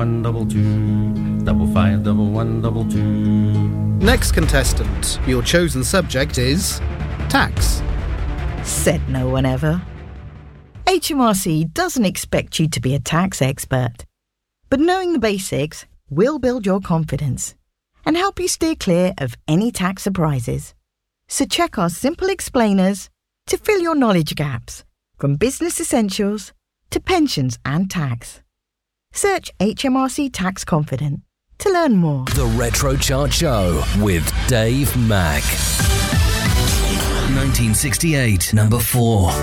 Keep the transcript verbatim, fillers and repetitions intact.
one, double two, double five, double one, double two. Next contestant, your chosen subject is tax. Said no one ever. H M R C doesn't expect you to be a tax expert, but knowing the basics will build your confidence and help you steer clear of any tax surprises. So check our simple explainers to fill your knowledge gaps, from business essentials to pensions and tax. Search H M R C Tax Confident to learn more. The Retro Chart Show with Dave Mack. nineteen sixty-eight, number four.